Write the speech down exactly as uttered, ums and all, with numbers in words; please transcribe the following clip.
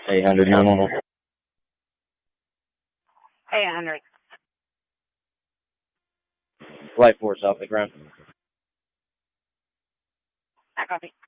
eight hundred nine one one. eight hundred. Flight four, South the ground. I copy.